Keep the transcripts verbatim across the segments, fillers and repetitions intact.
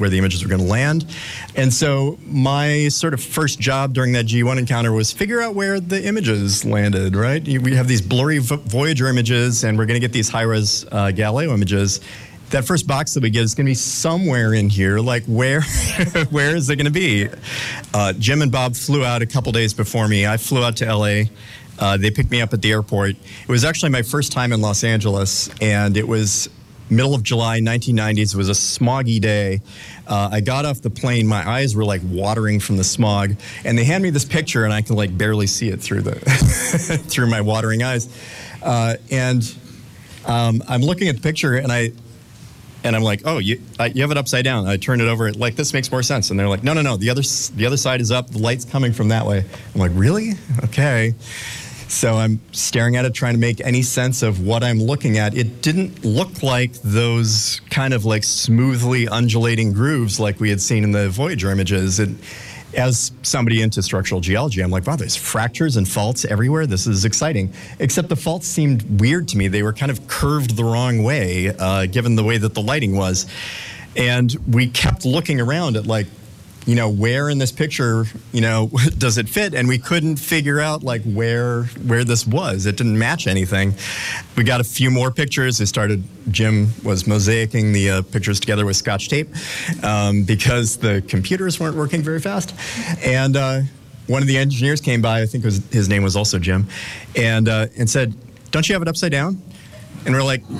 where the images were going to land. And so my sort of first job during that G one encounter was figure out where the images landed, right? We have these blurry Voyager images, and we're going to get these high-res uh, Galileo images. That first box that we get is going to be somewhere in here. Like, where where is it going to be? Uh, Jim and Bob flew out a couple days before me. I flew out to L A. Uh, they picked me up at the airport. It was actually my first time in Los Angeles, and it was middle of July, nineteen nineties. It was a smoggy day. Uh, I got off the plane. My eyes were like watering from the smog, and they hand me this picture, and I can like barely see it through the through my watering eyes. Uh, and um, I'm looking at the picture, and I. And I'm like, oh, you, uh, you have it upside down. I turn it over, like, this makes more sense. And they're like, no, no, no, the other, the other side is up. The light's coming from that way. I'm like, really? Okay. So I'm staring at it, trying to make any sense of what I'm looking at. It didn't look like those kind of like smoothly undulating grooves like we had seen in the Voyager images. It, as somebody into structural geology, I'm like, wow, there's fractures and faults everywhere. This is exciting. Except the faults seemed weird to me. They were kind of curved the wrong way, uh, given the way that the lighting was. And we kept looking around at, like, you know, where in this picture, you know, does it fit? And we couldn't figure out, like, where where this was. It didn't match anything. We got a few more pictures. I started, Jim was mosaicing the uh, pictures together with Scotch tape um, because the computers weren't working very fast. And uh, one of the engineers came by, I think it was, his name was also Jim, and uh, and said, don't you have it upside down? And we're like,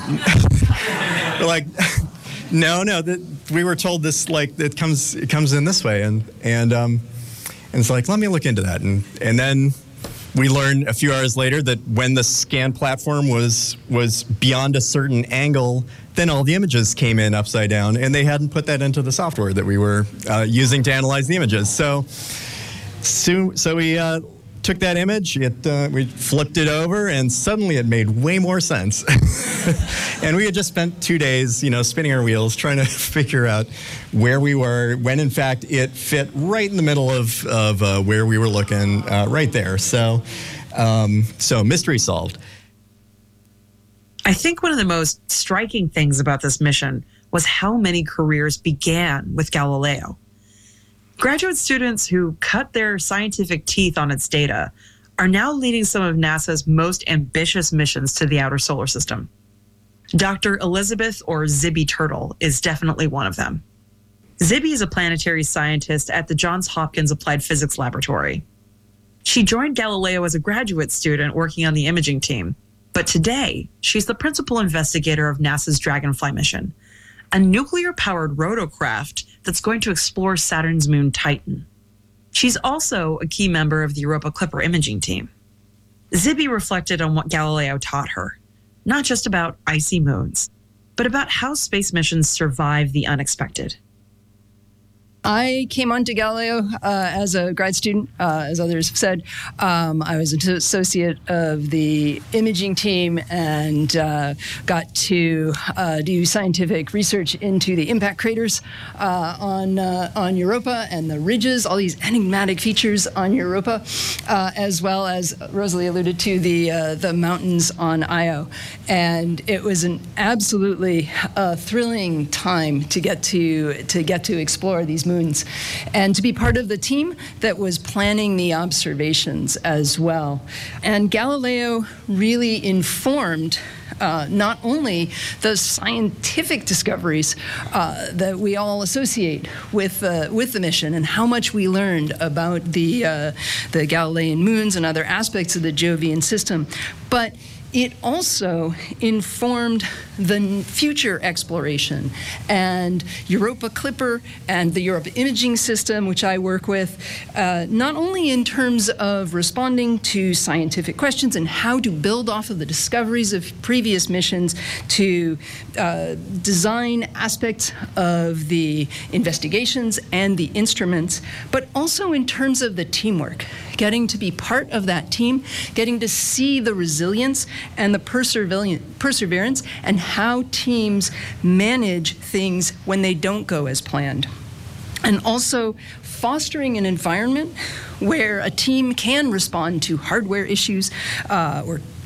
we're like, no, no, that we were told this, like, it comes it comes in this way, and and um, and it's like, let me look into that, and and then we learned a few hours later that when the scan platform was was beyond a certain angle, then all the images came in upside down, and they hadn't put that into the software that we were uh, using to analyze the images. So, so, so we. Uh, took that image, it, uh, we flipped it over, and suddenly it made way more sense. And we had just spent two days, you know, spinning our wheels, trying to figure out where we were, when in fact it fit right in the middle of, of uh, where we were looking, uh, right there. So, um, so mystery solved. I think one of the most striking things about this mission was how many careers began with Galileo. Graduate students who cut their scientific teeth on its data are now leading some of NASA's most ambitious missions to the outer solar system. Doctor Elizabeth, or Zibby Turtle, is definitely one of them. Zibby is a planetary scientist at the Johns Hopkins Applied Physics Laboratory. She joined Galileo as a graduate student working on the imaging team, but today she's the principal investigator of NASA's Dragonfly mission, a nuclear-powered rotocraft that's going to explore Saturn's moon Titan. She's also a key member of the Europa Clipper imaging team. Zibby reflected on what Galileo taught her, not just about icy moons, but about how space missions survive the unexpected. I came onto Galileo uh, as a grad student, uh, as others have said. Um, I was an associate of the imaging team and uh, got to uh, do scientific research into the impact craters uh, on uh, on Europa and the ridges, all these enigmatic features on Europa, uh, as well as Rosalie alluded to the uh, the mountains on Io. And it was an absolutely uh, thrilling time to get to to get to explore these moons. Moons, and to be part of the team that was planning the observations as well. And Galileo really informed uh, not only the scientific discoveries uh, that we all associate with uh, with the mission and how much we learned about the uh, the Galilean moons and other aspects of the Jovian system, but it also informed the future exploration, and Europa Clipper and the Europa Imaging System, which I work with, uh, not only in terms of responding to scientific questions and how to build off of the discoveries of previous missions to uh, design aspects of the investigations and the instruments, but also in terms of the teamwork, getting to be part of that team, getting to see the resilience and the perseverance and how teams manage things when they don't go as planned. And also fostering an environment where a team can respond to hardware issues uh, or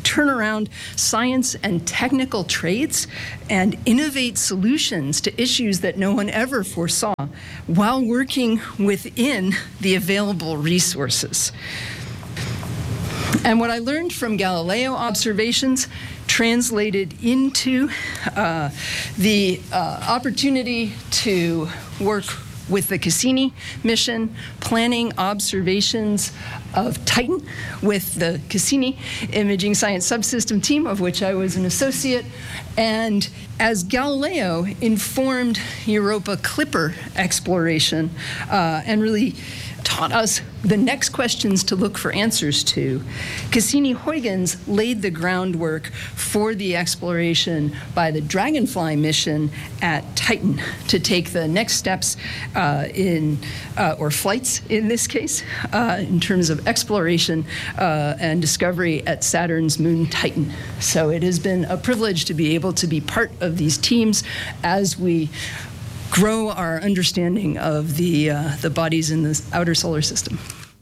turn around science and technical traits and innovate solutions to issues that no one ever foresaw while working within the available resources. And what I learned from Galileo observations translated into uh, the uh, opportunity to work with the Cassini mission, planning observations of Titan with the Cassini Imaging Science Subsystem team, of which I was an associate. And as Galileo informed Europa Clipper exploration uh, and really taught us the next questions to look for answers to, Cassini-Huygens laid the groundwork for the exploration by the Dragonfly mission at Titan to take the next steps uh, in, uh, or flights in this case, uh, in terms of exploration uh, and discovery at Saturn's moon Titan. So it has been a privilege to be able to be part of these teams as we grow our understanding of the, uh, the bodies in the outer solar system.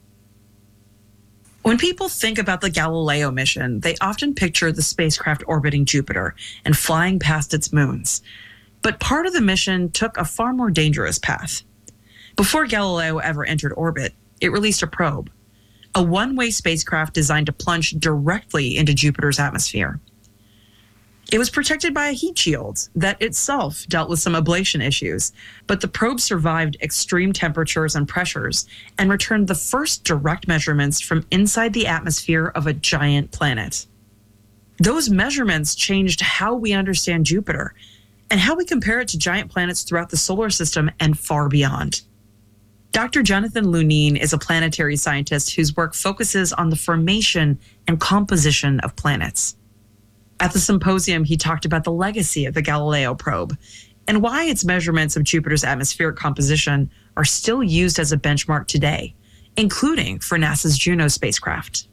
When people think about the Galileo mission, they often picture the spacecraft orbiting Jupiter and flying past its moons. But part of the mission took a far more dangerous path. Before Galileo ever entered orbit, it released a probe, a one-way spacecraft designed to plunge directly into Jupiter's atmosphere. It was protected by a heat shield that itself dealt with some ablation issues, but the probe survived extreme temperatures and pressures and returned the first direct measurements from inside the atmosphere of a giant planet. Those measurements changed how we understand Jupiter and how we compare it to giant planets throughout the solar system and far beyond. Doctor Jonathan Lunine is a planetary scientist whose work focuses on the formation and composition of planets. At the symposium, he talked about the legacy of the Galileo probe and why its measurements of Jupiter's atmospheric composition are still used as a benchmark today, including for NASA's Juno spacecraft.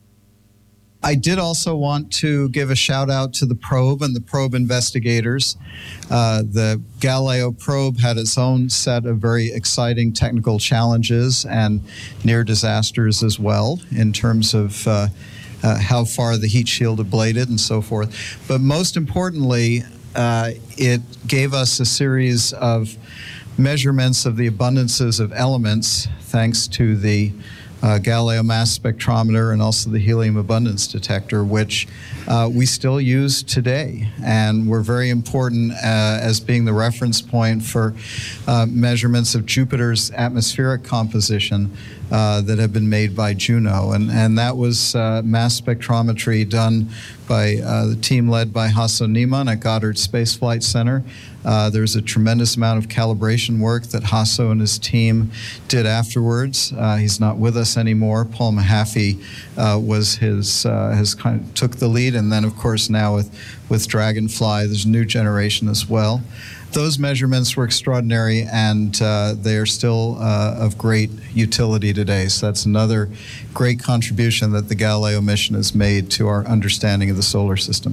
I did also want to give a shout out to the probe and the probe investigators. Uh, the Galileo probe had its own set of very exciting technical challenges and near disasters as well in terms of uh, Uh, how far the heat shield ablated and so forth. But most importantly, uh, it gave us a series of measurements of the abundances of elements thanks to the uh, Galileo mass spectrometer and also the helium abundance detector, which uh, we still use today and were very important uh, as being the reference point for uh, measurements of Jupiter's atmospheric composition Uh, that have been made by Juno. And, and that was uh, mass spectrometry done by uh, the team led by Hasso Niemann at Goddard Space Flight Center. Uh, there's a tremendous amount of calibration work that Hasso and his team did afterwards. Uh, he's not with us anymore. Paul Mahaffey uh, was his, uh, his kind of took the lead. And then, of course, now with, with Dragonfly, there's a new generation as well. Those measurements were extraordinary, and uh, they are still uh, of great utility today. So that's another great contribution that the Galileo mission has made to our understanding of the solar system.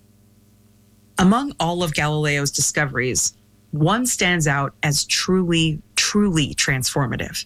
Among all of Galileo's discoveries, one stands out as truly, truly transformative.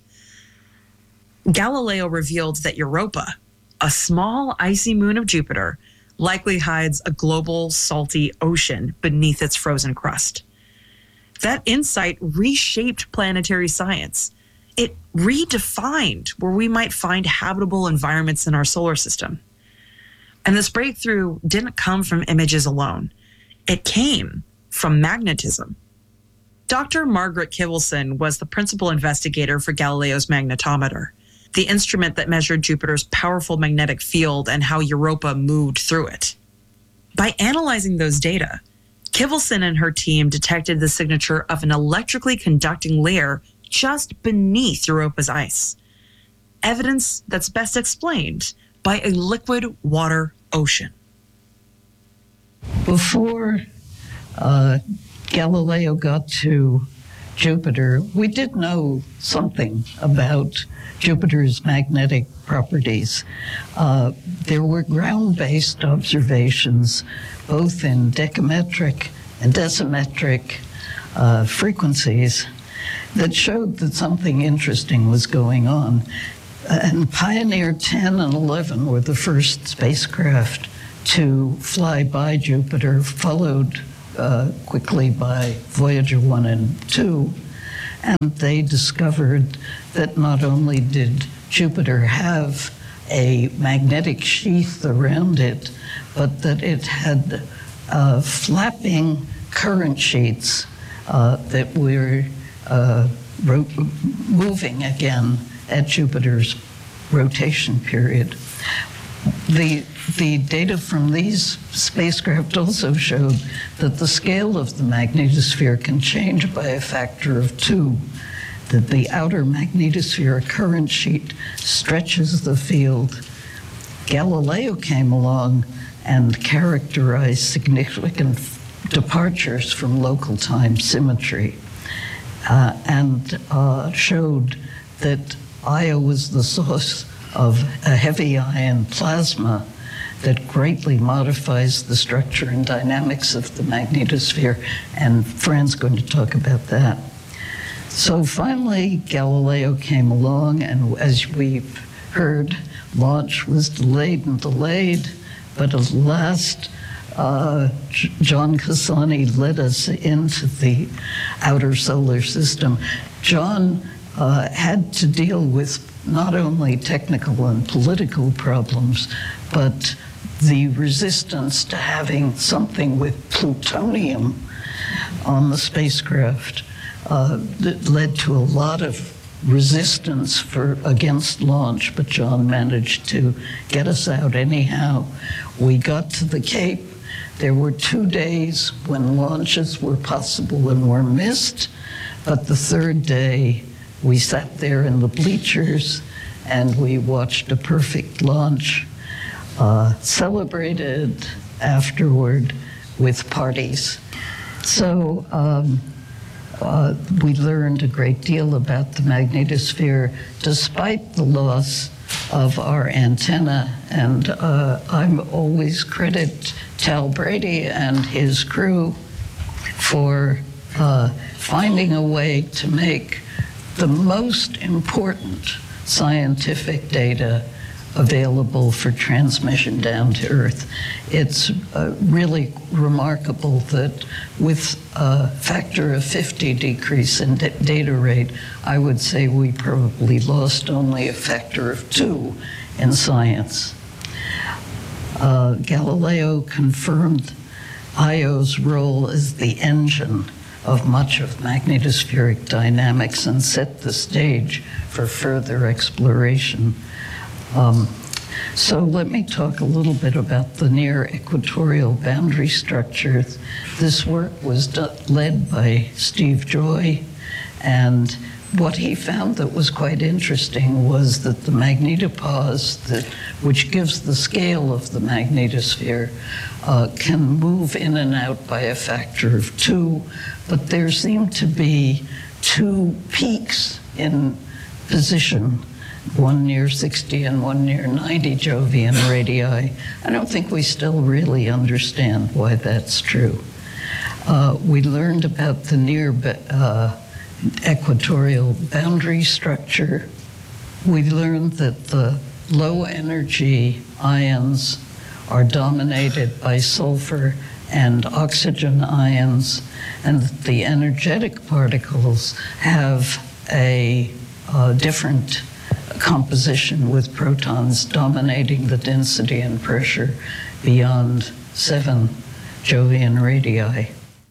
Galileo revealed that Europa, a small icy moon of Jupiter, likely hides a global salty ocean beneath its frozen crust. That insight reshaped planetary science. It redefined where we might find habitable environments in our solar system. And this breakthrough didn't come from images alone. It came from magnetism. Doctor Margaret Kivelson was the principal investigator for Galileo's magnetometer, the instrument that measured Jupiter's powerful magnetic field and how Europa moved through it. By analyzing those data, Kivelson and her team detected the signature of an electrically conducting layer just beneath Europa's ice. Evidence that's best explained by a liquid water ocean. Before uh, Galileo got to Jupiter, we did know something about Jupiter's magnetic properties. Uh, there were ground-based observations, both in decametric and decimetric uh, frequencies, that showed that something interesting was going on. And Pioneer ten and eleven were the first spacecraft to fly by Jupiter, followed uh, quickly by Voyager one and two. And they discovered that not only did Jupiter have a magnetic sheath around it, but that it had uh, flapping current sheets uh, that were uh, ro- moving again at Jupiter's rotation period. The, the data from these spacecraft also showed that the scale of the magnetosphere can change by a factor of two, that the outer magnetosphere current sheet stretches the field. Galileo came along and characterized significant departures from local time symmetry uh, and uh, showed that Io was the source of a heavy ion plasma that greatly modifies the structure and dynamics of the magnetosphere, and Fran's going to talk about that. So finally, Galileo came along, and as we've heard, launch was delayed and delayed, but at last, uh, John Cassani led us into the outer solar system. John uh, had to deal with not only technical and political problems, but the resistance to having something with plutonium on the spacecraft uh, that led to a lot of resistance for against launch, but John managed to get us out anyhow. We got to the Cape. There were two days when launches were possible and were missed, but the third day we sat there in the bleachers and we watched a perfect launch, uh, celebrated afterward with parties. So um, uh, we learned a great deal about the magnetosphere despite the loss of our antenna. And uh, I'm always credit Tal Brady and his crew for uh, finding a way to make the most important scientific data available for transmission down to Earth. It's uh, really remarkable that with a factor of fifty decrease in d- data rate, I would say we probably lost only a factor of two in science. Uh, Galileo confirmed Io's role as the engine of much of magnetospheric dynamics and set the stage for further exploration. Um, so let me talk a little bit about the near equatorial boundary structures. This work was do- led by Steve Joy, and what he found that was quite interesting was that the magnetopause, that, which gives the scale of the magnetosphere, uh, can move in and out by a factor of two, but there seem to be two peaks in position, one near sixty and one near ninety Jovian radii. I don't think we still really understand why that's true. Uh, we learned about the near uh, equatorial boundary structure. We learned that the low energy ions are dominated by sulfur and oxygen ions, and that the energetic particles have a uh, different composition with protons dominating the density and pressure beyond seven Jovian radii.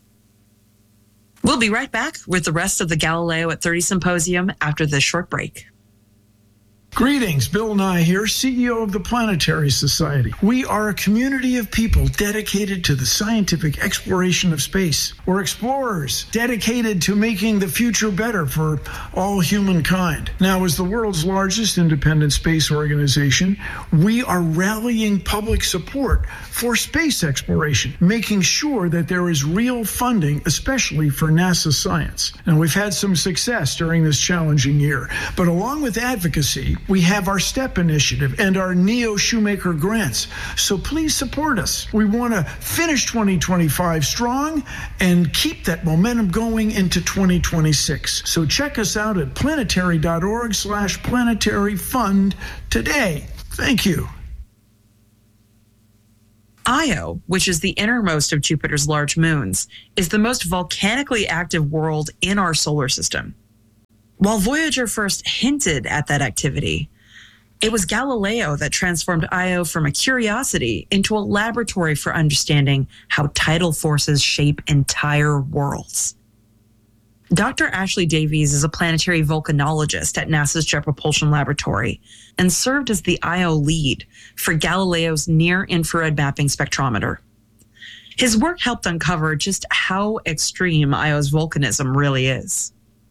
We'll be right back with the rest of the Galileo at thirty Symposium after this short break. Greetings, Bill Nye here, C E O of the Planetary Society. We are a community of people dedicated to the scientific exploration of space. We're explorers dedicated to making the future better for all humankind. Now, as the world's largest independent space organization, we are rallying public support for space exploration, making sure that there is real funding, especially for NASA science. And we've had some success during this challenging year. But along with advocacy, we have our STEP initiative and our Neo Shoemaker grants. So please support us. We want to finish twenty twenty-five strong and keep that momentum going into twenty twenty-six. So check us out at planetary.org slash planetary fund today. Thank you. Io, which is the innermost of Jupiter's large moons, is the most volcanically active world in our solar system. While Voyager first hinted at that activity, it was Galileo that transformed Io from a curiosity into a laboratory for understanding how tidal forces shape entire worlds. Doctor Ashley Davies is a planetary volcanologist at NASA's Jet Propulsion Laboratory and served as the Io lead for Galileo's near-infrared mapping spectrometer. His work helped uncover just how extreme Io's volcanism really is.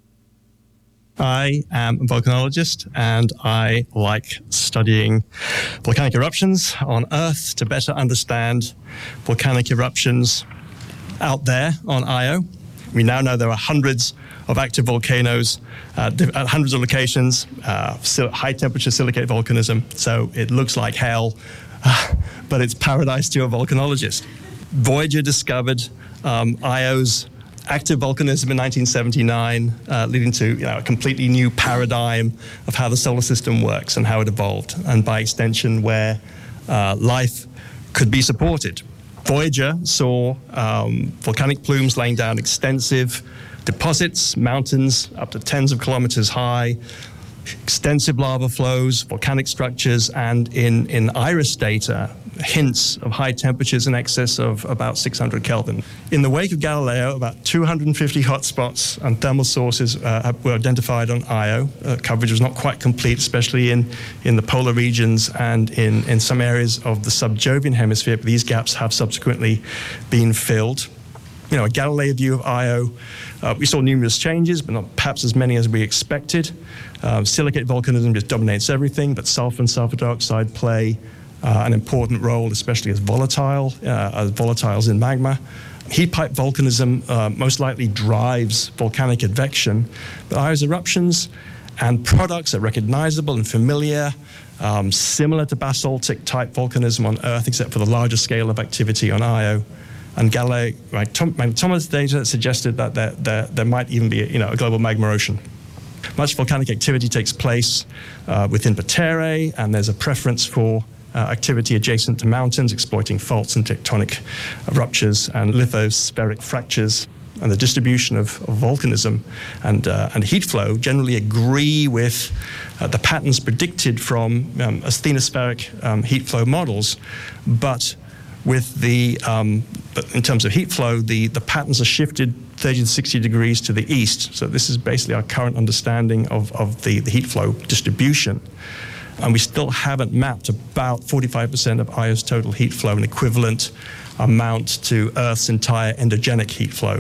I am a volcanologist, and I like studying volcanic eruptions on Earth to better understand volcanic eruptions out there on Io. We now know there are hundreds of active volcanoes uh, at hundreds of locations, uh, high-temperature silicate volcanism, so it looks like hell, uh, but it's paradise to a volcanologist. Voyager discovered um, Io's active volcanism in nineteen seventy-nine, uh, leading to you know, a completely new paradigm of how the solar system works and how it evolved, and by extension, where uh, life could be supported. Voyager saw um, volcanic plumes laying down extensive deposits, mountains up to tens of kilometers high, extensive lava flows, volcanic structures, and in, in IRIS data, hints of high temperatures in excess of about six hundred Kelvin. In the wake of Galileo, about two hundred fifty hotspots and thermal sources uh, were identified on Io. Uh, coverage was not quite complete, especially in, in the polar regions and in, in some areas of the subjovian hemisphere, but these gaps have subsequently been filled. You know, a Galileo view of Io, uh, we saw numerous changes, but not perhaps as many as we expected. Um, silicate volcanism just dominates everything, but sulfur and sulfur dioxide play uh, an important role, especially as volatile, uh, as volatiles in magma. Heat pipe volcanism uh, most likely drives volcanic advection, but Io's eruptions and products are recognizable and familiar, um, similar to basaltic type volcanism on Earth, except for the larger scale of activity on Io. And Galileo, right, Thomas data suggested that there, there, there might even be, you know, a global magma ocean. Much volcanic activity takes place uh, within Paterre, and there's a preference for uh, activity adjacent to mountains, exploiting faults and tectonic ruptures and lithospheric fractures. And the distribution of, of volcanism and, uh, and heat flow generally agree with uh, the patterns predicted from um, asthenospheric um, heat flow models, but with the, um, in terms of heat flow, the, the patterns are shifted thirty to sixty degrees to the east. So this is basically our current understanding of, of the, the heat flow distribution. And we still haven't mapped about forty-five percent of Io's total heat flow, an equivalent amount to Earth's entire endogenic heat flow.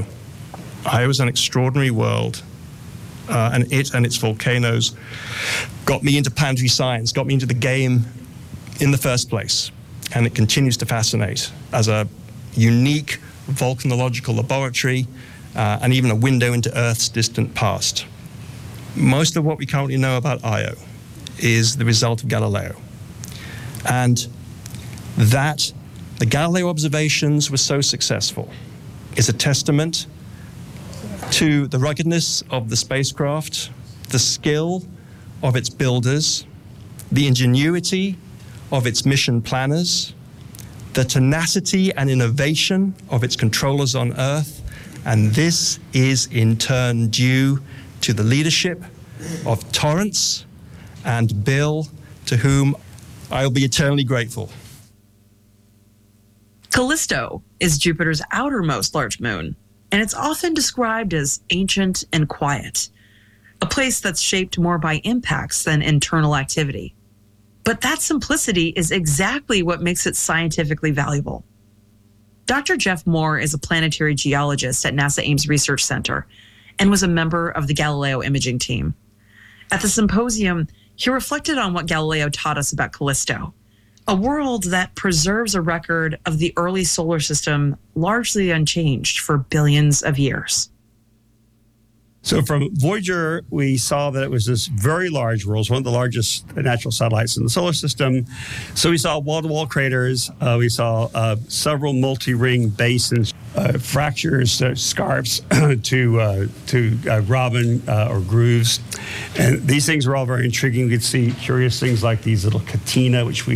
Io is an extraordinary world, uh, and it and its volcanoes got me into planetary science, got me into the game in the first place. And it continues to fascinate as a unique volcanological laboratory uh, and even a window into Earth's distant past. Most of what we currently know about Io is the result of Galileo. And that the Galileo observations were so successful is a testament to the ruggedness of the spacecraft, the skill of its builders, the ingenuity of its mission planners, the tenacity and innovation of its controllers on Earth, and this is in turn due to the leadership of Torrance and Bill, to whom I will be eternally grateful. Callisto is Jupiter's outermost large moon, and it's often described as ancient and quiet, a place that's shaped more by impacts than internal activity. But that simplicity is exactly what makes it scientifically valuable. Doctor Jeff Moore is a planetary geologist at NASA Ames Research Center and was a member of the Galileo imaging team. At the symposium, he reflected on what Galileo taught us about Callisto, a world that preserves a record of the early solar system largely unchanged for billions of years. So from Voyager, we saw that it was this very large world, one of the largest natural satellites in the solar system. So we saw wall-to-wall craters. Uh, we saw uh, several multi-ring basins, uh, fractures, uh, scarps to uh, to uh, graben uh, or grooves. And these things were all very intriguing. We could see curious things like these little catena, which we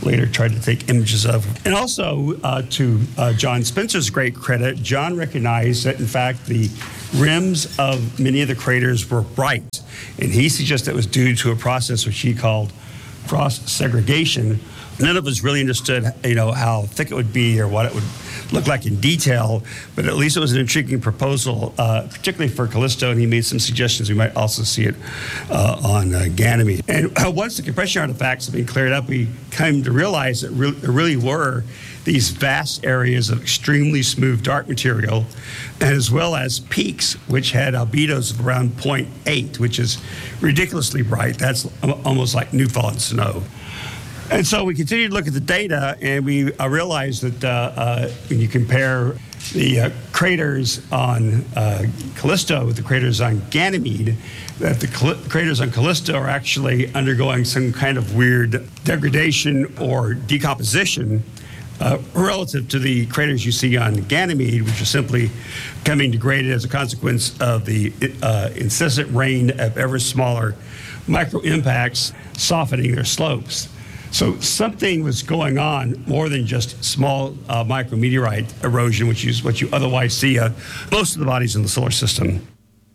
later tried to take images of. And also, uh, to uh, John Spencer's great credit, John recognized that, in fact, the rims of many of the craters were bright. And he suggested it was due to a process which he called frost segregation. None of us really understood, you know, how thick it would be or what it would look like in detail, but at least it was an intriguing proposal, uh, particularly for Callisto, and he made some suggestions. We might also see it uh, on uh, Ganymede. And uh, once the compression artifacts have been cleared up, we came to realize that re- there really were these vast areas of extremely smooth dark material, as well as peaks which had albedos of around zero point eight, which is ridiculously bright. That's almost like new fallen snow. And so we continued to look at the data, and we uh, realized that uh, uh, when you compare the uh, craters on uh, Callisto with the craters on Ganymede, that the Cal- craters on Callisto are actually undergoing some kind of weird degradation or decomposition uh, relative to the craters you see on Ganymede, which are simply becoming degraded as a consequence of the uh, incessant rain of ever smaller micro impacts softening their slopes. So something was going on more than just small uh, micrometeorite erosion, which is what you otherwise see uh, most of the bodies in the solar system.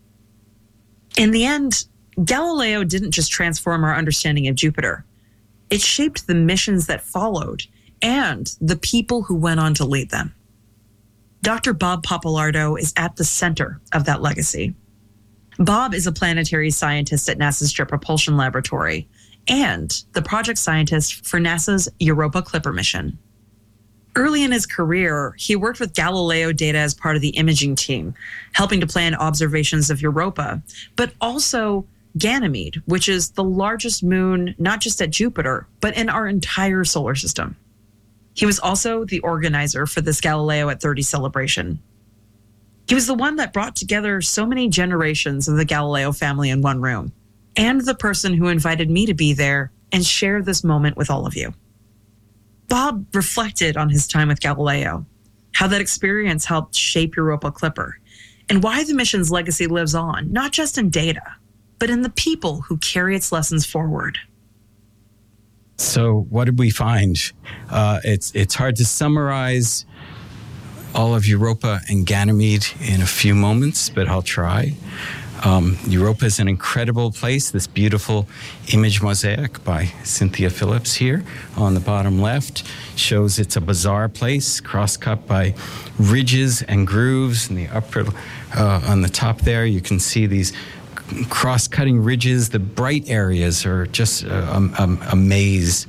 In the end, Galileo didn't just transform our understanding of Jupiter. It shaped the missions that followed and the people who went on to lead them. Doctor Bob Pappalardo is at the center of that legacy. Bob is a planetary scientist at NASA's Jet Propulsion Laboratory and the project scientist for NASA's Europa Clipper mission. Early in his career, he worked with Galileo data as part of the imaging team, helping to plan observations of Europa, but also Ganymede, which is the largest moon not just at Jupiter, but in our entire solar system. He was also the organizer for this Galileo at thirty celebration. He was the one that brought together so many generations of the Galileo family in one room, and the person who invited me to be there and share this moment with all of you. Bob reflected on his time with Galileo, how that experience helped shape Europa Clipper, and why the mission's legacy lives on, not just in data, but in the people who carry its lessons forward. So what did we find? Uh, it's it's hard to summarize all of Europa and Ganymede in a few moments, but I'll try. Um, Europa is an incredible place. This beautiful image mosaic by Cynthia Phillips here on the bottom left shows it's a bizarre place, cross-cut by ridges and grooves. In the upper, uh, on the top there, you can see these cross-cutting ridges. The bright areas are just a, a, a maze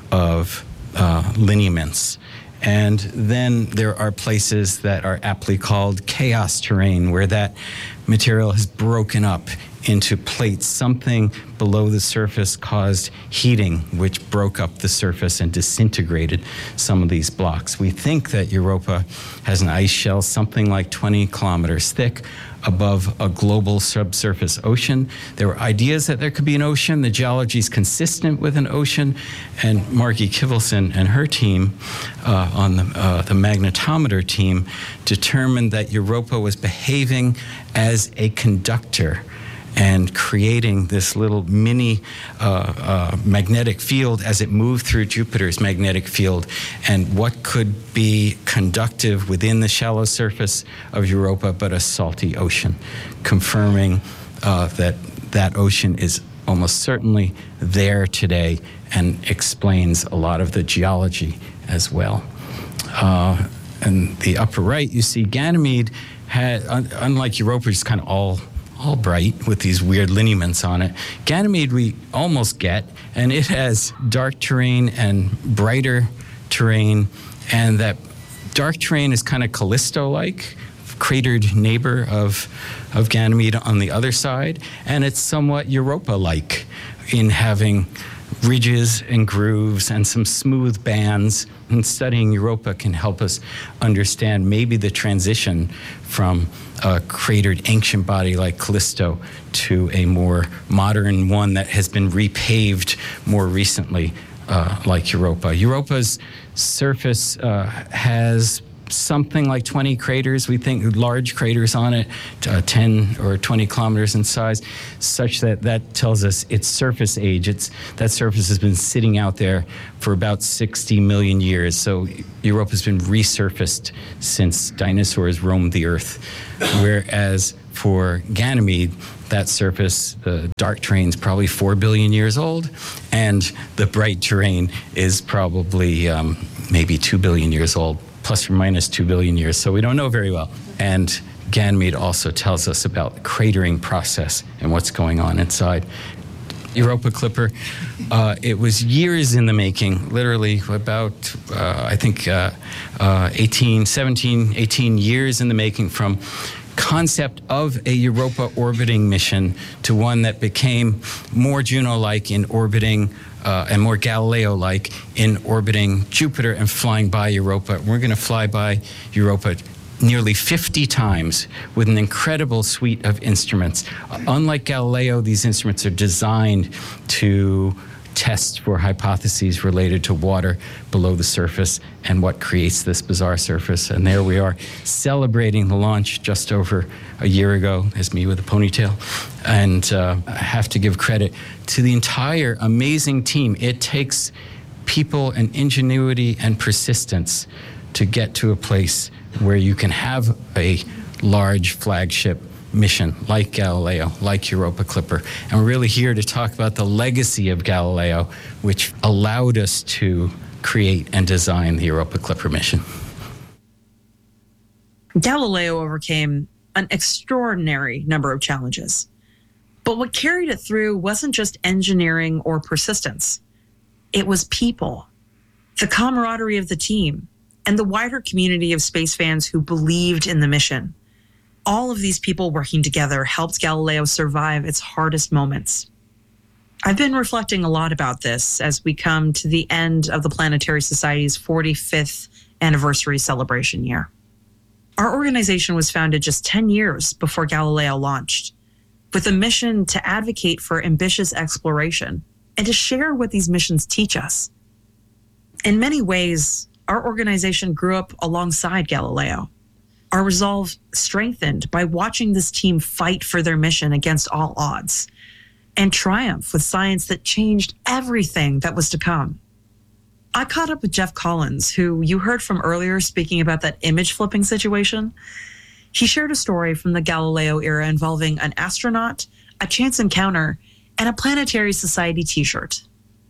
of uh, lineaments. And then there are places that are aptly called chaos terrain, where that material has broken up into plates. Something below the surface caused heating, which broke up the surface and disintegrated some of these blocks. We think that Europa has an ice shell something like twenty kilometers thick above a global subsurface ocean. There were ideas that there could be an ocean. The geology is consistent with an ocean. And Margie Kivelson and her team uh, on the, uh, the magnetometer team determined that Europa was behaving as a conductor and creating this little mini uh, uh, magnetic field as it moved through Jupiter's magnetic field, and what could be conductive within the shallow surface of Europa but a salty ocean, confirming uh, that that ocean is almost certainly there today and explains a lot of the geology as well. Uh, in the upper right, you see Ganymede had, un- unlike Europa, is kind of all all bright with these weird lineaments on it. Ganymede we almost get, and it has dark terrain and brighter terrain, and that dark terrain is kind of Callisto-like, cratered neighbor of, of Ganymede on the other side, and it's somewhat Europa-like in having ridges and grooves and some smooth bands. And studying Europa can help us understand maybe the transition from a cratered ancient body like Callisto to a more modern one that has been repaved more recently, uh, like Europa. Europa's surface uh, has something like twenty craters, we think, large craters on it, uh, ten or twenty kilometers in size, such that that tells us its surface age. It's, that surface has been sitting out there for about sixty million years. So Europa's been resurfaced since dinosaurs roamed the Earth. Whereas for Ganymede, that surface, the dark terrain is probably four billion years old, and the bright terrain is probably um, maybe two billion years old, plus or minus two billion years. So we don't know very well. And Ganymede also tells us about the cratering process and what's going on inside. Europa Clipper, uh, it was years in the making, literally about, uh, I think, uh, uh, eighteen, seventeen, eighteen years in the making, from concept of a Europa orbiting mission to one that became more Juno-like in orbiting uh, and more Galileo-like in orbiting Jupiter and flying by Europa. We're going to fly by Europa nearly fifty times with an incredible suite of instruments. Uh, unlike Galileo, these instruments are designed to test for hypotheses related to water below the surface and what creates this bizarre surface. And there we are, celebrating the launch just over a year ago. There's me with a ponytail. And uh, I have to give credit to the entire amazing team. It takes people and ingenuity and persistence to get to a place where you can have a large flagship mission like Galileo, like Europa Clipper. And we're really here to talk about the legacy of Galileo, which allowed us to create and design the Europa Clipper mission. Galileo overcame an extraordinary number of challenges. But what carried it through wasn't just engineering or persistence. It was people, the camaraderie of the team, and the wider community of space fans who believed in the mission. All of these people working together helped Galileo survive its hardest moments. I've been reflecting a lot about this as we come to the end of the Planetary Society's forty-fifth anniversary celebration year. Our organization was founded just ten years before Galileo launched, with a mission to advocate for ambitious exploration and to share what these missions teach us. In many ways, our organization grew up alongside Galileo. Our resolve strengthened by watching this team fight for their mission against all odds and triumph with science that changed everything that was to come. I caught up with Jeff Collins, who you heard from earlier speaking about that image flipping situation. He shared a story from the Galileo era involving an astronaut, a chance encounter, and a Planetary Society t-shirt.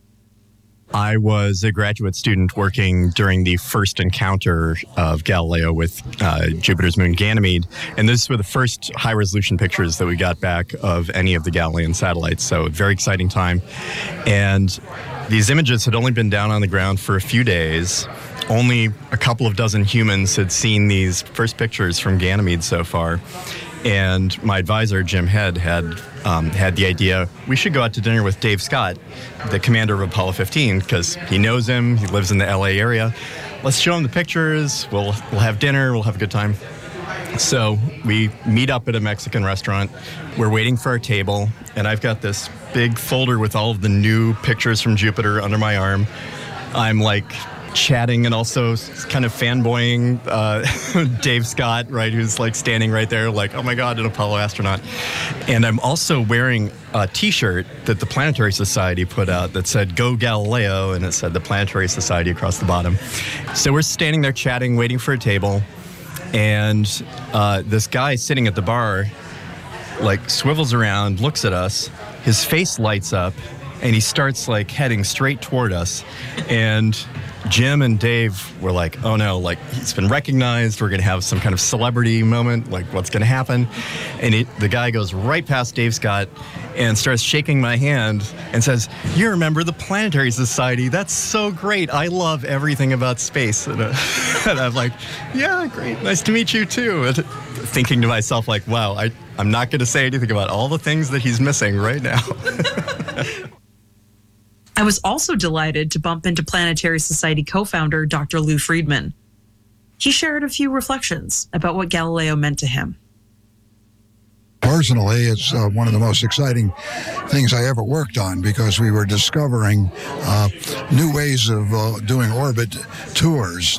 I was a graduate student working during the first encounter of Galileo with uh, Jupiter's moon Ganymede, and those were the first high-resolution pictures that we got back of any of the Galilean satellites, so a very exciting time. And these images had only been down on the ground for a few days. Only a couple of dozen humans had seen these first pictures from Ganymede so far. And my advisor, Jim Head, had um, had the idea, we should go out to dinner with Dave Scott, the commander of Apollo fifteen, because he knows him, he lives in the L A area. Let's show him the pictures, we'll, we'll have dinner, we'll have a good time. So we meet up at a Mexican restaurant, we're waiting for our table, and I've got this big folder with all of the new pictures from Jupiter under my arm. I'm like chatting and also kind of fanboying uh, Dave Scott, right, who's like standing right there like, oh my God, an Apollo astronaut. And I'm also wearing a t-shirt that the Planetary Society put out that said, Go Galileo, and it said the Planetary Society across the bottom. So we're standing there chatting, waiting for a table, and uh, this guy sitting at the bar like swivels around, looks at us, his face lights up, and he starts like heading straight toward us. And Jim and Dave were like, oh no, like he's been recognized, we're gonna have some kind of celebrity moment, like what's gonna happen? And it, the guy goes right past Dave Scott and starts shaking my hand and says, you remember the Planetary Society, that's so great, I love everything about space. And, uh, and I'm like, yeah, great, nice to meet you too. And thinking to myself like, wow, I, I'm not gonna say anything about all the things that he's missing right now. I was also delighted to bump into Planetary Society co-founder Doctor Lou Friedman. He shared a few reflections about what Galileo meant to him. Personally, it's uh, one of the most exciting things I ever worked on because we were discovering uh, new ways of uh, doing orbit tours.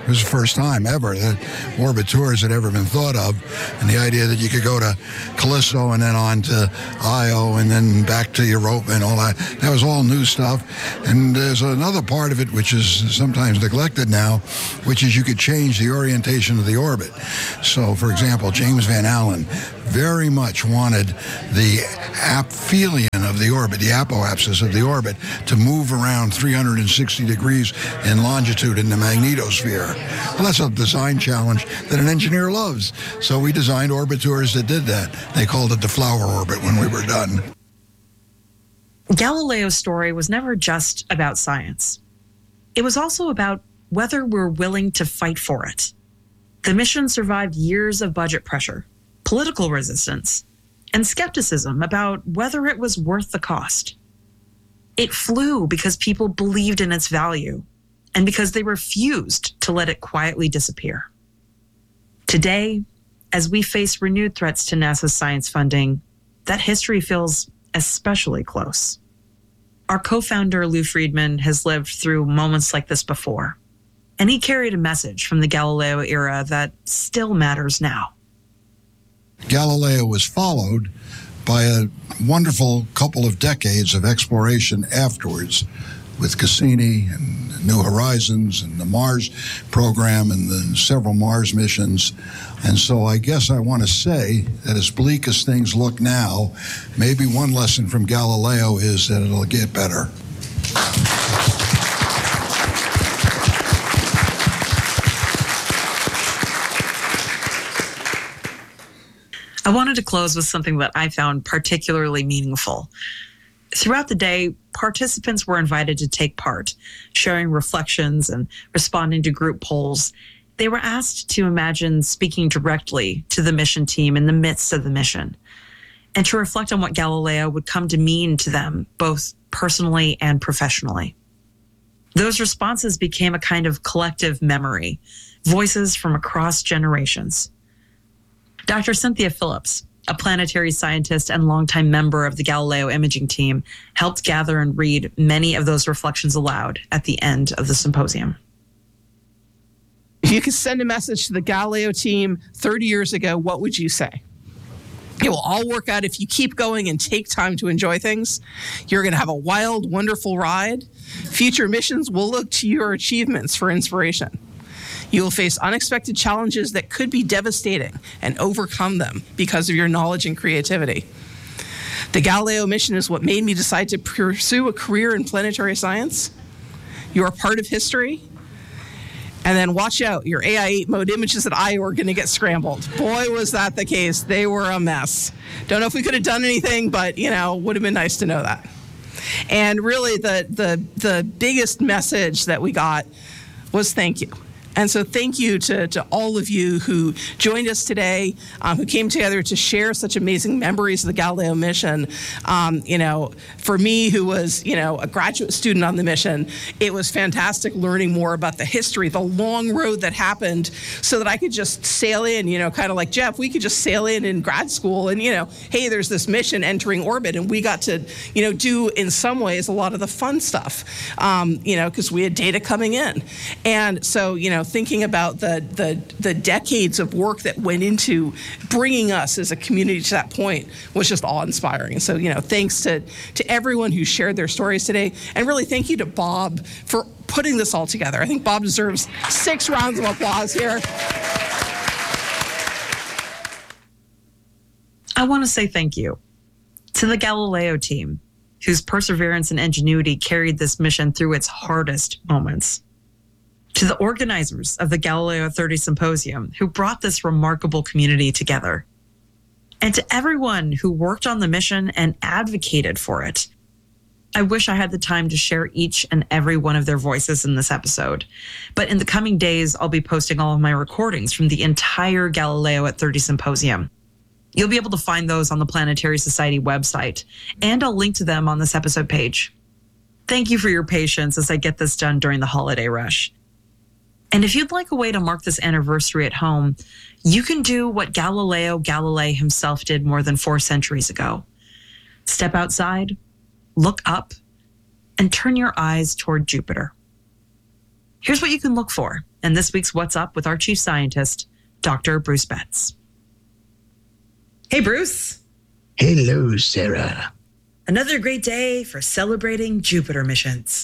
was the first time ever that orbit tours had ever been thought of. And the idea that you could go to Callisto and then on to Io and then back to Europa and all that, that was all new stuff. And there's another part of it which is sometimes neglected now, which is you could change the orientation of the orbit. So, for example, James Van Allen very much wanted the aphelion of the orbit, the apoapsis of the orbit, to move around three hundred sixty degrees in longitude in the magnetosphere. Well, that's a design challenge that an engineer loves. So we designed orbiteurs that did that. They called it the flower orbit when we were done. Galileo's story was never just about science. It was also about whether we're willing to fight for it. The mission survived years of budget pressure, political resistance, and skepticism about whether it was worth the cost. It flew because people believed in its value and because they refused to let it quietly disappear. Today, as we face renewed threats to NASA's science funding, that history feels especially close. Our co-founder, Lou Friedman, has lived through moments like this before, and he carried a message from the Galileo era that still matters now. Galileo was followed by a wonderful couple of decades of exploration afterwards with Cassini and New Horizons and the Mars program and the several Mars missions. And so I guess I want to say that as bleak as things look now, maybe one lesson from Galileo is that it'll get better. I wanted to close with something that I found particularly meaningful. Throughout the day, participants were invited to take part, sharing reflections and responding to group polls. They were asked to imagine speaking directly to the mission team in the midst of the mission, and to reflect on what Galileo would come to mean to them, both personally and professionally. Those responses became a kind of collective memory, voices from across generations. Doctor Cynthia Phillips, a planetary scientist and longtime member of the Galileo imaging team, helped gather and read many of those reflections aloud at the end of the symposium. If you could send a message to the Galileo team thirty years ago, what would you say? It will all work out if you keep going and take time to enjoy things. You're going to have a wild, wonderful ride. Future missions will look to your achievements for inspiration. You will face unexpected challenges that could be devastating and overcome them because of your knowledge and creativity. The Galileo mission is what made me decide to pursue a career in planetary science. You are part of history. And then watch out, your A I eight mode images at Io are going to get scrambled. Boy, was that the case. They were a mess. Don't know if we could have done anything, but, you know, would have been nice to know that. And really, the the the biggest message that we got was thank you. And so thank you to, to all of you who joined us today, um, who came together to share such amazing memories of the Galileo mission. Um, you know, for me, who was, you know, a graduate student on the mission, it was fantastic learning more about the history, the long road that happened, so that I could just sail in, you know, kind of like Jeff, we could just sail in in grad school and, you know, hey, there's this mission entering orbit, and we got to, you know, do in some ways a lot of the fun stuff, um, you know, because we had data coming in. And so, you know, thinking about the, the the decades of work that went into bringing us as a community to that point was just awe-inspiring. So, you know, thanks to, to everyone who shared their stories today. And really thank you to Bob for putting this all together. I think Bob deserves six rounds of applause here. I want to say thank you to the Galileo team, whose perseverance and ingenuity carried this mission through its hardest moments. To the organizers of the Galileo thirty Symposium, who brought this remarkable community together. And to everyone who worked on the mission and advocated for it. I wish I had the time to share each and every one of their voices in this episode. But in the coming days, I'll be posting all of my recordings from the entire Galileo at thirty Symposium. You'll be able to find those on the Planetary Society website, and I'll link to them on this episode page. Thank you for your patience as I get this done during the holiday rush. And if you'd like a way to mark this anniversary at home, you can do what Galileo Galilei himself did more than four centuries ago. Step outside, look up, and turn your eyes toward Jupiter. Here's what you can look for and this week's What's Up with our chief scientist, Doctor Bruce Betts. Hey, Bruce. Hello, Sarah. Another great day for celebrating Jupiter missions.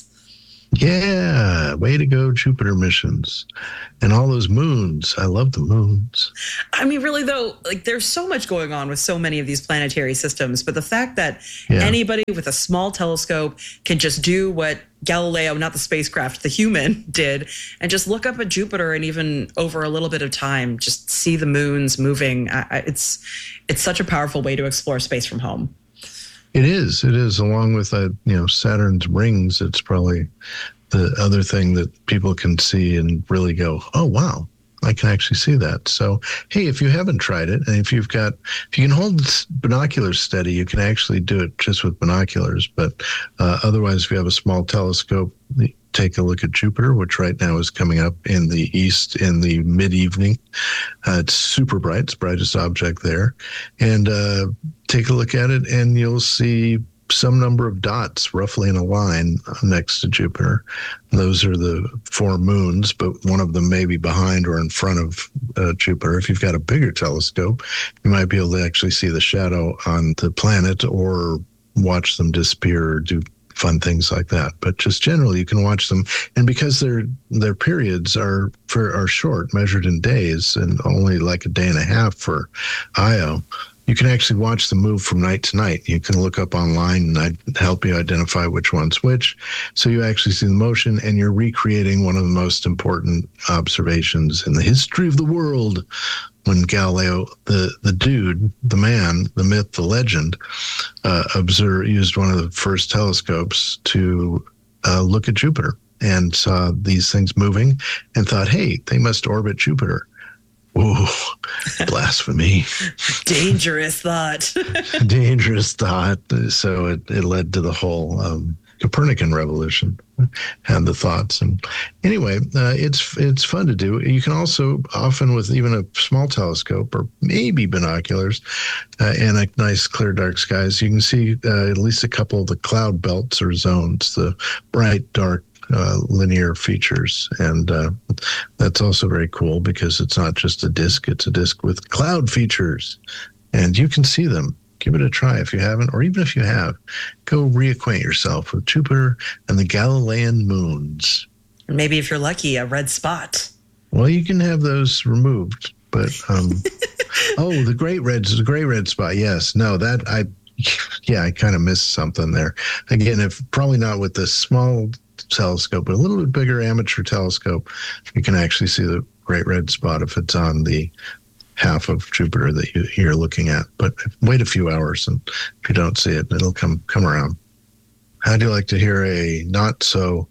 Yeah, way to go, Jupiter missions. And all those moons. I love the moons. I mean, really, though, like there's so much going on with so many of these planetary systems, but the fact that Yeah. anybody with a small telescope can just do what Galileo, not the spacecraft, the human, did, and just look up at Jupiter and even over a little bit of time, just see the moons moving. I, I, it's it's such a powerful way to explore space from home. It is. It is. Along with uh, you know Saturn's rings, it's probably the other thing that people can see and really go, oh wow, I can actually see that. So hey, if you haven't tried it, and if you've got, if you can hold binoculars steady, you can actually do it just with binoculars. But uh, otherwise, if you have a small telescope, take a look at Jupiter, which right now is coming up in the east in the mid-evening. Uh, it's super bright. It's the brightest object there. And uh, take a look at it, and you'll see some number of dots roughly in a line next to Jupiter. Those are the four moons, but one of them may be behind or in front of uh, Jupiter. If you've got a bigger telescope, you might be able to actually see the shadow on the planet or watch them disappear or do fun things like that. But just generally, you can watch them, and because their their periods are for are short, measured in days, and only like a day and a half for I O, you can actually watch them move from night to night. You can look up online, and I'd help you identify which one's which. So you actually see the motion, and you're recreating one of the most important observations in the history of the world. When Galileo, the, the dude, the man, the myth, the legend, uh, observed, used one of the first telescopes to uh, look at Jupiter and saw these things moving and thought, hey, they must orbit Jupiter. Ooh, blasphemy. Dangerous thought. Dangerous thought. So it, it led to the whole um, Copernican revolution and the thoughts. And anyway, uh, it's it's fun to do. You can also often, with even a small telescope or maybe binoculars uh, and a nice clear dark skies, you can see uh, at least a couple of the cloud belts or zones, the bright, dark, uh, linear features. And uh, that's also very cool because it's not just a disk, it's a disk with cloud features. And you can see them. Give it a try if you haven't, or even if you have, go reacquaint yourself with Jupiter and the Galilean moons. Maybe if you're lucky, a red spot. Well, you can have those removed, but um, oh, the great red, the great red spot. Yes, no, that I, yeah, I kind of missed something there. Again, if probably not with the small telescope, but a little bit bigger amateur telescope, you can actually see the great red spot if it's on the half of Jupiter that you, you're looking at. But wait a few hours, and if you don't see it, it'll come come around. How'd you like to hear a not so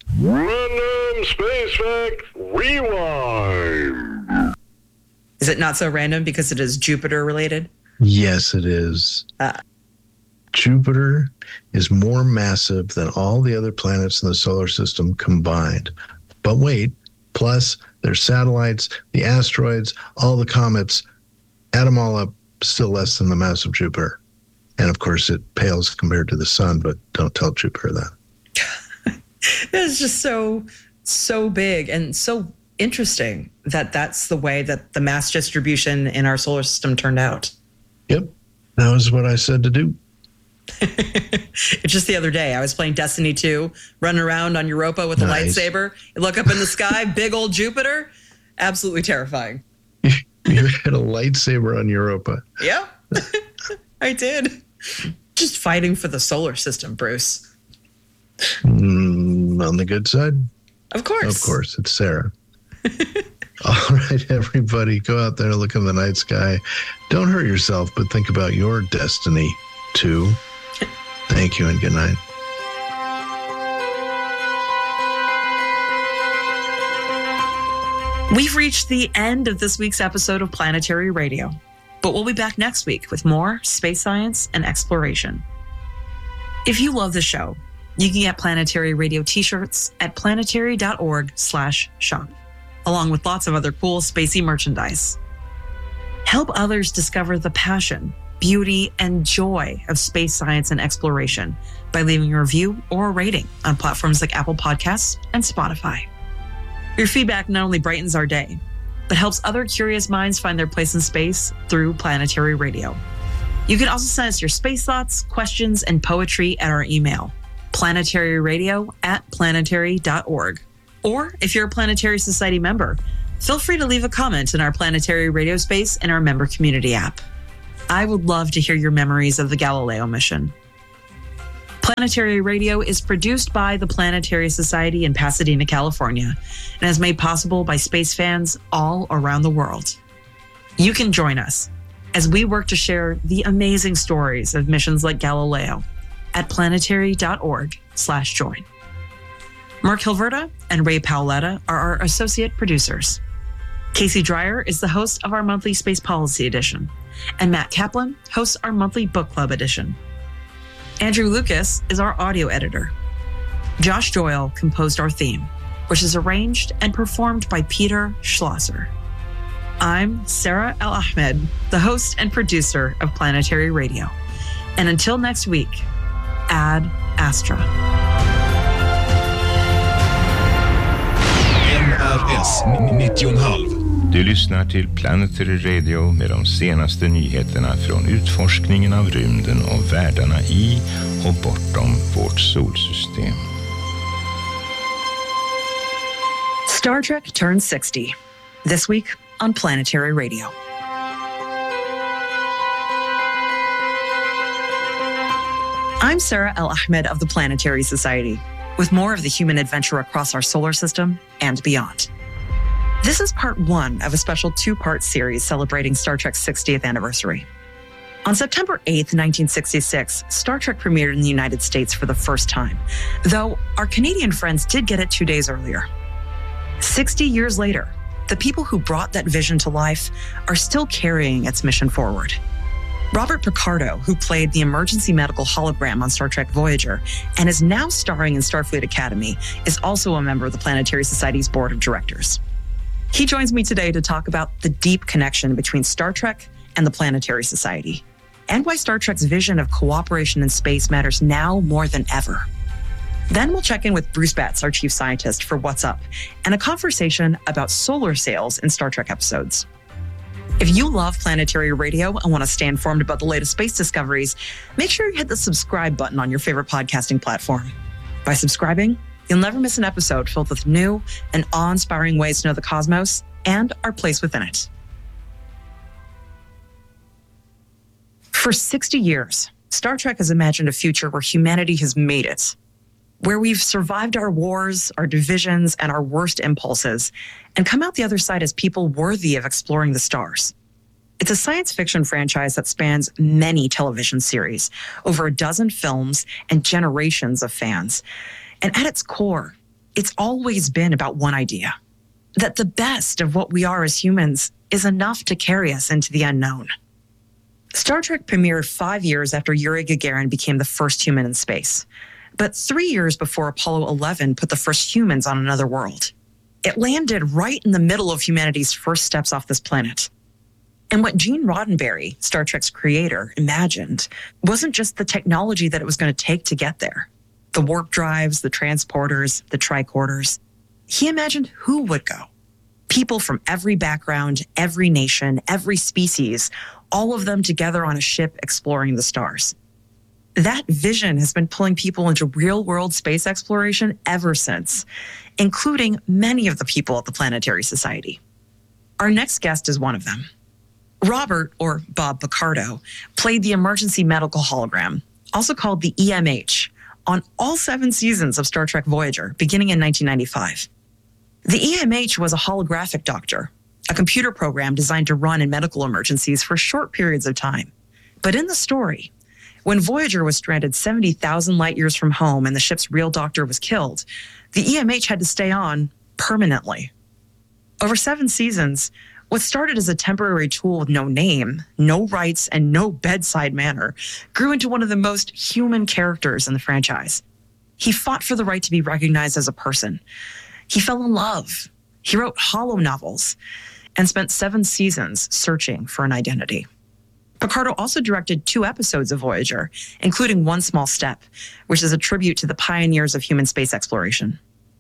random space fact rewind? Is it not so random because it is Jupiter related? Yes, it is. Uh, Jupiter is more massive than all the other planets in the solar system combined. But wait, plus there's satellites, the asteroids, all the comets. Add them all up, still less than the mass of Jupiter. And of course, it pales compared to the sun, but don't tell Jupiter that. It's just so, so big and so interesting that that's the way that the mass distribution in our solar system turned out. Yep. That was what I said to do. It's just the other day, I was playing Destiny two, running around on Europa with a Nice. lightsaber. You look up in the sky, big old Jupiter. Absolutely terrifying. You had a lightsaber on Europa. Yeah, I did. Just fighting for the solar system, Bruce. Mm, on the good side? Of course. Of course, it's Sarah. All right, everybody, go out there, look in the night sky. Don't hurt yourself, but think about your destiny, too. Thank you and good night. We've reached the end of this week's episode of Planetary Radio, but we'll be back next week with more space science and exploration. If you love the show, you can get Planetary Radio t-shirts at planetary.org slash shop, along with lots of other cool spacey merchandise. Help others discover the passion, beauty, and joy of space science and exploration by leaving a review or a rating on platforms like Apple Podcasts and Spotify. Your feedback not only brightens our day, but helps other curious minds find their place in space through Planetary Radio. You can also send us your space thoughts, questions, and poetry at our email, planetaryradio at planetary dot org. Or if you're a Planetary Society member, feel free to leave a comment in our Planetary Radio space in our member community app. I would love to hear your memories of the Galileo mission. Planetary Radio is produced by the Planetary Society in Pasadena, California, and is made possible by space fans all around the world. You can join us as we work to share the amazing stories of missions like Galileo at planetary dot org slash join. Mark Hilverda and Ray Paoletta are our associate producers. Casey Dreyer is the host of our monthly Space Policy Edition, and Matt Kaplan hosts our monthly Book Club Edition. Andrew Lucas is our audio editor. Josh Doyle composed our theme, which is arranged and performed by Peter Schlosser. I'm Sarah El-Ahmed, the host and producer of Planetary Radio. And until next week, Ad Astra. N R S nittio komma fem. Du lyssnar till Planetary Radio med de senaste nyheterna från utforskningen av rymden och världarna i och bortom vårt solsystem. Star Trek turns sixty. This week on Planetary Radio. I'm Sarah El-Ahmed of the Planetary Society, with more of the human adventure across our solar system and beyond. This is part one of a special two-part series celebrating Star Trek's sixtieth anniversary. On September eighth, nineteen sixty-six, Star Trek premiered in the United States for the first time, though our Canadian friends did get it two days earlier. sixty years later, the people who brought that vision to life are still carrying its mission forward. Robert Picardo, who played the emergency medical hologram on Star Trek Voyager and is now starring in Starfleet Academy, is also a member of the Planetary Society's board of directors. He joins me today to talk about the deep connection between Star Trek and the Planetary Society, and why Star Trek's vision of cooperation in space matters now more than ever. Then we'll check in with Bruce Betts, our chief scientist, for What's Up, and a conversation about solar sails in Star Trek episodes. If you love Planetary Radio and want to stay informed about the latest space discoveries, make sure you hit the subscribe button on your favorite podcasting platform. By subscribing, you'll never miss an episode filled with new and awe-inspiring ways to know the cosmos and our place within it. For sixty years, Star Trek has imagined a future where humanity has made it, where we've survived our wars, our divisions, and our worst impulses, and come out the other side as people worthy of exploring the stars. It's a science fiction franchise that spans many television series, over a dozen films, and generations of fans. And at its core, it's always been about one idea, that the best of what we are as humans is enough to carry us into the unknown. Star Trek premiered five years after Yuri Gagarin became the first human in space, but three years before Apollo eleven put the first humans on another world. It landed right in the middle of humanity's first steps off this planet. And what Gene Roddenberry, Star Trek's creator, imagined wasn't just the technology that it was going to take to get there. The warp drives, the transporters, the tricorders. He imagined who would go. People from every background, every nation, every species, all of them together on a ship exploring the stars. That vision has been pulling people into real-world space exploration ever since, including many of the people at the Planetary Society. Our next guest is one of them. Robert, or Bob Picardo, played the emergency medical hologram, also called the E M H, on all seven seasons of Star Trek Voyager, beginning in nineteen ninety-five. The E M H was a holographic doctor, a computer program designed to run in medical emergencies for short periods of time. But in the story, when Voyager was stranded seventy thousand light years from home and the ship's real doctor was killed, the E M H had to stay on permanently. Over seven seasons, what started as a temporary tool with no name, no rights, and no bedside manner grew into one of the most human characters in the franchise. He fought for the right to be recognized as a person. He fell in love. He wrote holo novels and spent seven seasons searching for an identity. Picardo also directed two episodes of Voyager, including One Small Step, which is a tribute to the pioneers of human space exploration.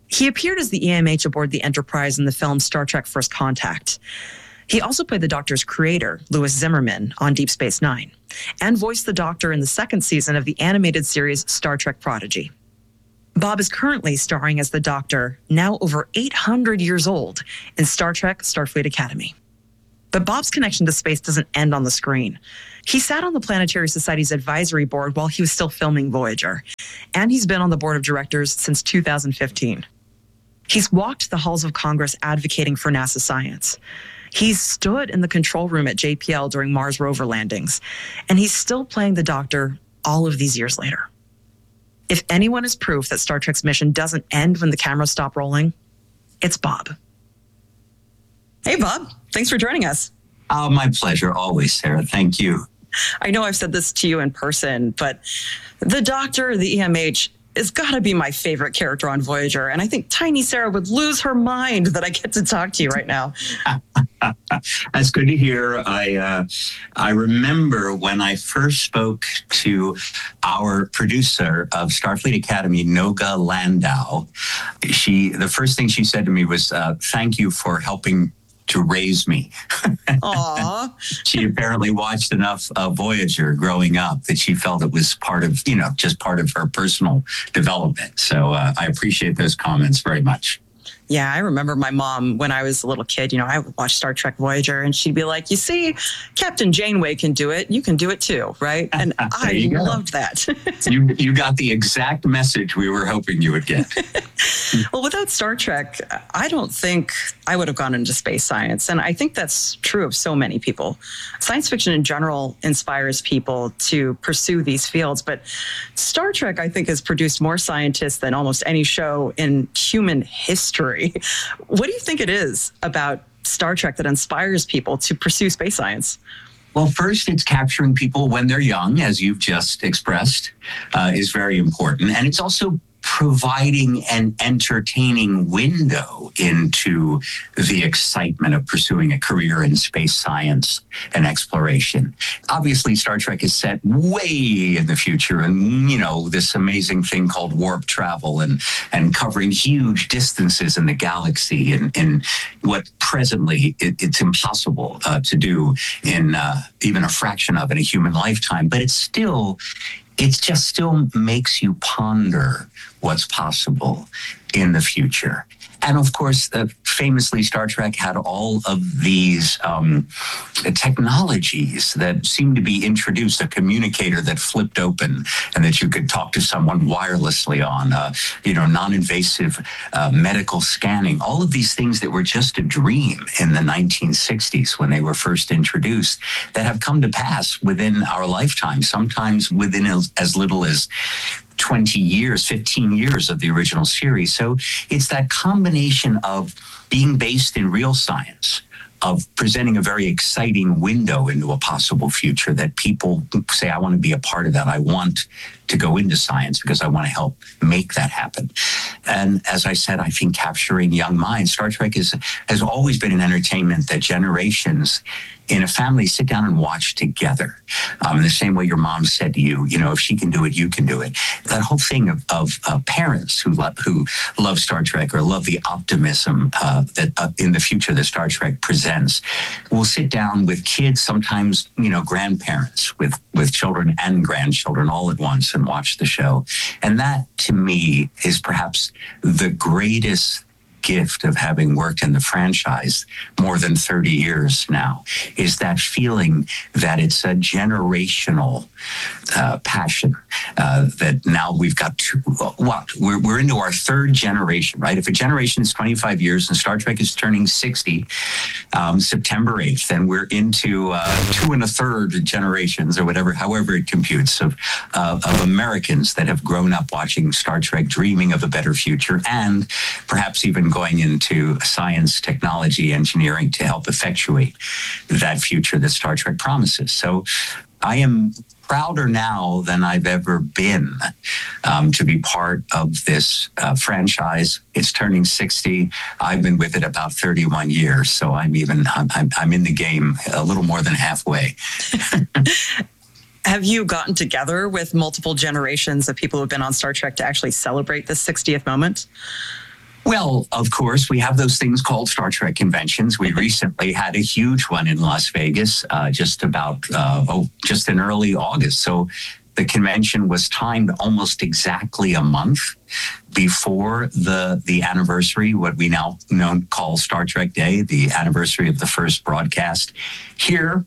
He appeared as the E M H aboard the Enterprise in the film Star Trek First Contact. He also played the Doctor's creator, Louis Zimmerman, on Deep Space Nine, and voiced the Doctor in the second season of the animated series Star Trek Prodigy. Bob is currently starring as the Doctor, now over eight hundred years old, in Star Trek Starfleet Academy. But Bob's connection to space doesn't end on the screen. He sat on the Planetary Society's advisory board while he was still filming Voyager, and he's been on the board of directors since two thousand fifteen. He's walked the halls of Congress advocating for NASA science. He's stood in the control room at J P L during Mars rover landings, and he's still playing the Doctor all of these years later. If anyone is proof that Star Trek's mission doesn't end when the cameras stop rolling, it's Bob. Hey, Bob. Thanks for joining us. Oh, my pleasure. Always, Sarah. Thank you. I know I've said this to you in person, but the Doctor, the E M H, has got to be my favorite character on Voyager. And I think tiny Sarah would lose her mind that I get to talk to you right now. That's good to hear. I uh, I remember when I first spoke to our producer of Starfleet Academy, Noga Landau. She the first thing she said to me was, uh, "Thank you for helping to raise me." Aww. She apparently watched enough uh, Voyager growing up that she felt it was part of, you know, just part of her personal development. So uh, I appreciate those comments very much. Yeah, I remember my mom when I was a little kid, you know, I would watch Star Trek Voyager and she'd be like, you see, Captain Janeway can do it. You can do it too, right? And I loved that. you you got the exact message we were hoping you would get. Well, without Star Trek, I don't think I would have gone into space science. And I think that's true of so many people. Science fiction in general inspires people to pursue these fields. But Star Trek, I think, has produced more scientists than almost any show in human history. What do you think it is about Star Trek that inspires people to pursue space science? Well, first, it's capturing people when they're young, as you've just expressed, uh, is very important. And it's also providing an entertaining window into the excitement of pursuing a career in space science and exploration. Obviously, Star Trek is set way in the future, and, you know, this amazing thing called warp travel and, and covering huge distances in the galaxy and, and what presently it, it's impossible uh, to do in uh, even a fraction of in a human lifetime. But it's still it just still makes you ponder what's possible in the future. And of course, uh, famously, Star Trek had all of these um, technologies that seemed to be introduced, a communicator that flipped open and that you could talk to someone wirelessly on, uh, you know, non-invasive uh, medical scanning, all of these things that were just a dream in the nineteen sixties when they were first introduced that have come to pass within our lifetime, sometimes within as, as little as twenty years, fifteen years of the original series. So it's that combination of being based in real science, of presenting a very exciting window into a possible future that people say, I want to be a part of that. I want to go into science because I want to help make that happen. And as I said, I think capturing young minds, Star Trek is, has always been an entertainment that generations in a family sit down and watch together. Um, the same way your mom said to you, you know, if she can do it, you can do it. That whole thing of, of uh, parents who love, who love Star Trek or love the optimism uh, that uh, in the future that Star Trek presents, will sit down with kids, sometimes, you know, grandparents with, with children and grandchildren all at once and watch the show. And that, to me, is perhaps the greatest gift of having worked in the franchise more than thirty years now, is that feeling that it's a generational uh, passion uh, that now we've got to, what, we're, we're into our third generation, right? If a generation is twenty-five years and Star Trek is turning sixty, um, September eighth, then we're into uh, two and a third generations or whatever, however it computes, of, uh, of Americans that have grown up watching Star Trek, dreaming of a better future, and perhaps even going into science, technology, engineering to help effectuate that future that Star Trek promises. So I am prouder now than I've ever been um, to be part of this uh, franchise. It's turning sixty. I've been with it about thirty-one years, so I'm even I'm, I'm, I'm in the game a little more than halfway. Have you gotten together with multiple generations of people who have been on Star Trek to actually celebrate this sixtieth moment? Well, of course, we have those things called Star Trek conventions. We recently had a huge one in Las Vegas, uh, just about, uh, oh, just in early August. So the convention was timed almost exactly a month before the the anniversary, what we now know call Star Trek Day, the anniversary of the first broadcast here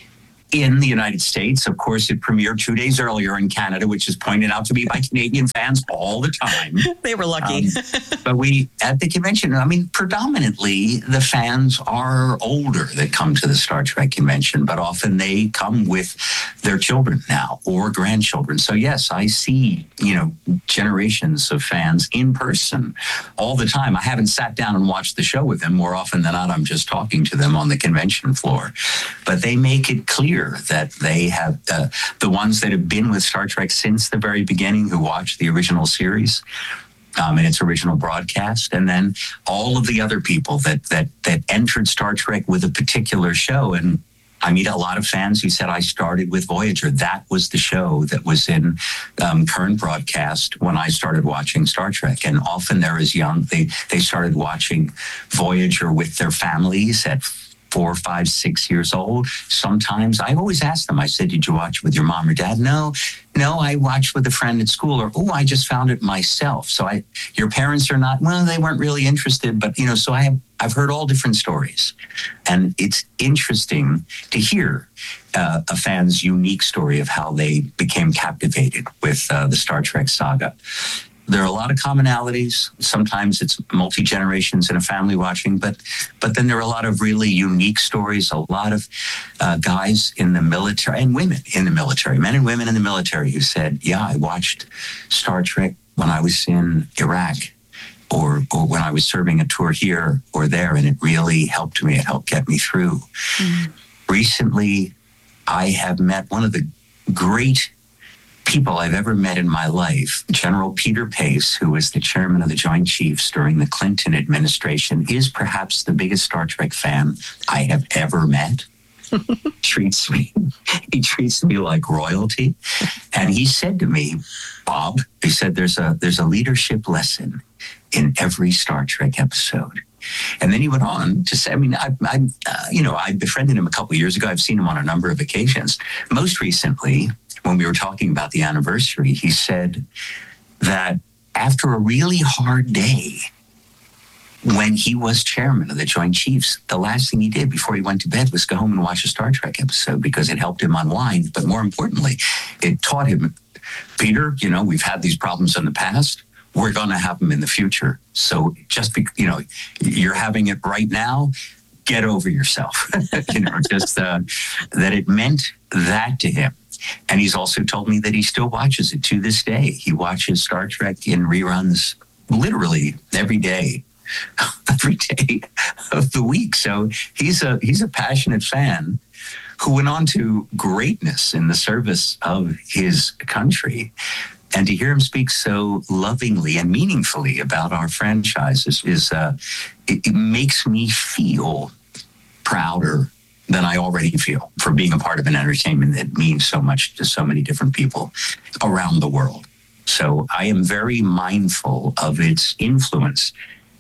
in the United States. Of course, it premiered two days earlier in Canada, which is pointed out to me by Canadian fans all the time. They were lucky. Um, but we, at the convention, I mean, predominantly the fans are older that come to the Star Trek convention, but often they come with their children now or grandchildren. So yes, I see, you know, generations of fans in person all the time. I haven't sat down and watched the show with them. More often than not, I'm just talking to them on the convention floor. But they make it clear that they have uh, the ones that have been with Star Trek since the very beginning, who watched the original series um, and its original broadcast, and then all of the other people that that that entered Star Trek with a particular show. And I meet a lot of fans who said, I started with Voyager. That was the show that was in um, current broadcast when I started watching Star Trek. And often they're as young, they they started watching Voyager with their families at four, five, six years old. Sometimes I always ask them, I said, did you watch with your mom or dad? No, no, I watched with a friend at school, or, oh, I just found it myself. So I, your parents are not, well, they weren't really interested, but, you know, so I have, I've heard all different stories. And it's interesting to hear uh, a fan's unique story of how they became captivated with uh, the Star Trek saga. There are a lot of commonalities. Sometimes it's multi-generations in a family watching, but but then there are a lot of really unique stories, a lot of uh, guys in the military and women in the military, men and women in the military who said, yeah, I watched Star Trek when I was in Iraq or, or when I was serving a tour here or there, and it really helped me. It helped get me through. Mm-hmm. Recently, I have met one of the great people I've ever met in my life. General Peter Pace, who was the chairman of the Joint Chiefs during the Clinton administration, is perhaps the biggest Star Trek fan I have ever met. treats me, he treats me like royalty. And he said to me, Bob, he said, there's a there's a leadership lesson in every Star Trek episode. And then he went on to say, I mean, I, I uh, you know, I befriended him a couple of years ago. I've seen him on a number of occasions. Most recently, when we were talking about the anniversary, he said that after a really hard day, when he was chairman of the Joint Chiefs, the last thing he did before he went to bed was go home and watch a Star Trek episode because it helped him unwind. But more importantly, it taught him, Peter, you know, we've had these problems in the past. We're going to have them in the future. So just, be, you know, you're having it right now. Get over yourself. you know, just uh, that it meant that to him. And he's also told me that he still watches it to this day. He watches Star Trek in reruns literally every day, every day of the week. So he's a he's a passionate fan who went on to greatness in the service of his country. And to hear him speak so lovingly and meaningfully about our franchises is uh, it, it makes me feel prouder than I already feel for being a part of an entertainment that means so much to so many different people around the world. So I am very mindful of its influence.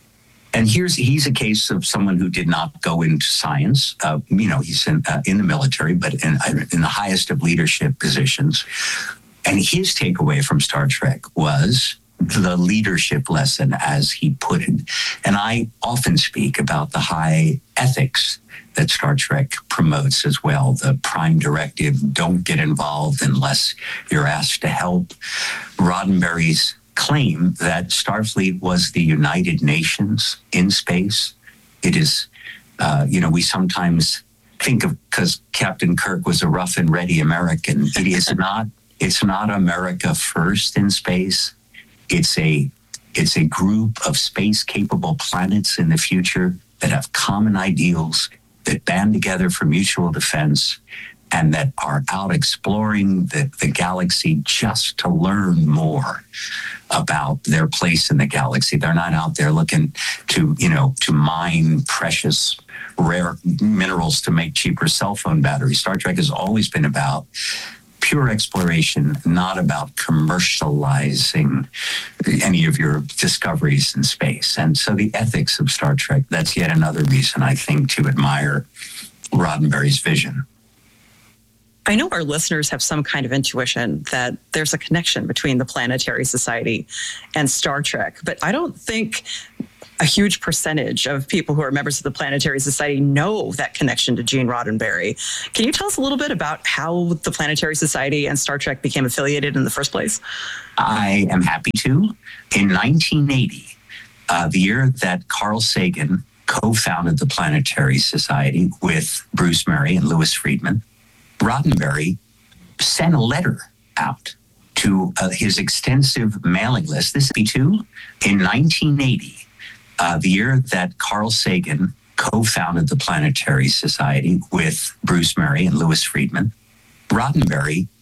And here's he's a case of someone who did not go into science. Uh, you know, he's in, uh, in the military, but in, in the highest of leadership positions. And his takeaway from Star Trek was the leadership lesson, as he put it. And I often speak about the high ethics that Star Trek promotes as well. The prime directive, don't get involved unless you're asked to help. Roddenberry's claim that Starfleet was the United Nations in space. It is, uh, you know, we sometimes think of, because Captain Kirk was a rough and ready American, it is not, it's not America first in space. It's a, it's a group of space-capable planets in the future that have common ideals, that band together for mutual defense, and that are out exploring the, the galaxy just to learn more about their place in the galaxy. They're not out there looking to, you know, to mine precious, rare minerals to make cheaper cell phone batteries. Star Trek has always been about pure exploration, not about commercializing any of your discoveries in space. And so the ethics of Star Trek, that's yet another reason, I think, to admire Roddenberry's vision. I know our listeners have some kind of intuition that there's a connection between the Planetary Society and Star Trek, but I don't think a huge percentage of people who are members of the Planetary Society know that connection to Gene Roddenberry. Can you tell us a little bit about how the Planetary Society and Star Trek became affiliated in the first place? I am happy to. In nineteen eighty, uh, the year that Carl Sagan co-founded the Planetary Society with Bruce Murray and Lewis Friedman, Roddenberry sent a letter out to uh, his extensive mailing list. This is too. In nineteen eighty, uh, the year that Carl Sagan co-founded the Planetary Society with Bruce Murray and Lewis Friedman, Roddenberry